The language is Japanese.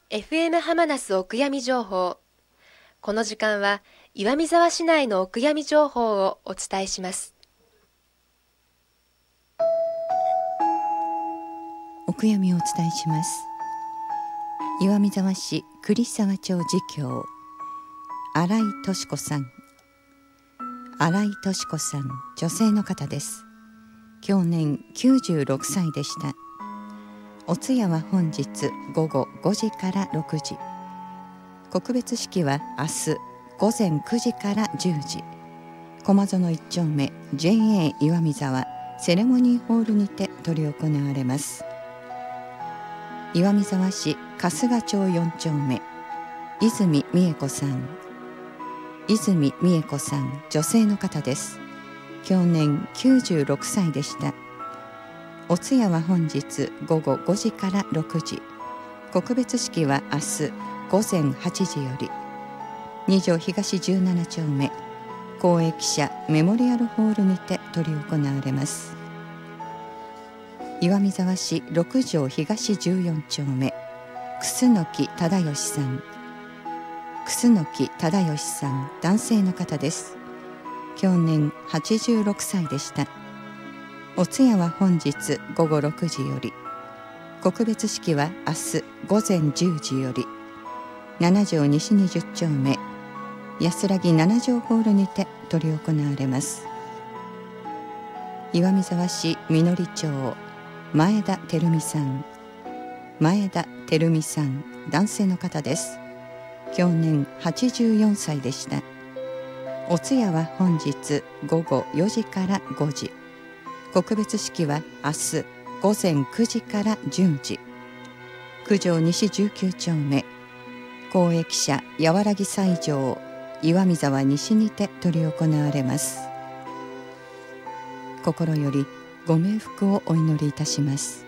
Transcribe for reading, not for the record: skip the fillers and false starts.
FM 浜那須お悔やみ情報。この時間は岩見沢市内のお悔やみ情報をお伝えします。 お悔やみをお伝えします。岩見沢市栗沢町自協新井敏子さん。新井敏子さん、女性の方です。去年96歳でした。お通夜は本日午後5時から6時、告別式は明日午前9時から10時、駒園1丁目 JA 岩見沢セレモニーホールにて執り行われます。岩見沢市春日町4丁目、泉美恵子さん。泉美恵子さん、女性の方です。去年96歳でした。お通夜は本日午後5時から6時、告別式は明日午前8時より、二条東17丁目公益社メモリアルホールにて執り行われます。岩見沢市六条東14丁目、楠木忠義さん。楠木忠義さん、男性の方です。去年86歳でした。お通夜は本日午後6時より、告別式は明日午前10時より、七条西20丁目安らぎ七条ホールにて執り行われます。岩見沢市みのり町前田照美さん。前田照美さん、男性の方です。去年84歳でした。お通夜は本日午後4時から5時、告別式は明日午前9時から10時、九条西19丁目公益社やわらぎ斎場岩見沢西にて執り行われます。心よりご冥福をお祈りいたします。